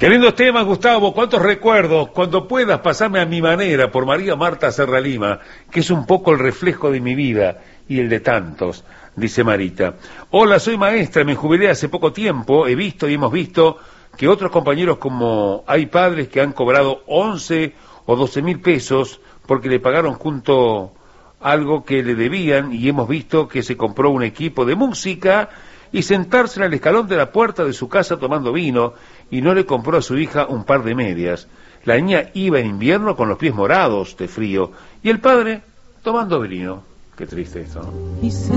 Qué lindos temas, Gustavo, cuántos recuerdos. Cuando puedas, pasame a mi manera por María Marta Serra Lima, que es un poco el reflejo de mi vida y el de tantos, dice Marita. Hola, soy maestra, me jubilé hace poco tiempo, he visto y hemos visto que otros compañeros, como hay padres que han cobrado 11 o 12 mil pesos porque le pagaron junto algo que le debían, y hemos visto que se compró un equipo de música y sentarse en el escalón de la puerta de su casa tomando vino, y no le compró a su hija un par de medias. La niña iba en invierno con los pies morados de frío, y el padre tomando vino. Qué triste esto, ¿no?